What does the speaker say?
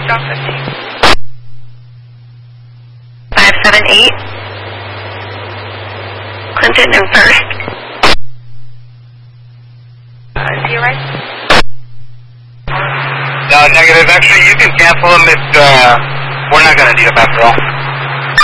Stop 15. 578. Clinton and First. Is he right? No, negative. Actually, you can cancel them if we're not going to need them after all.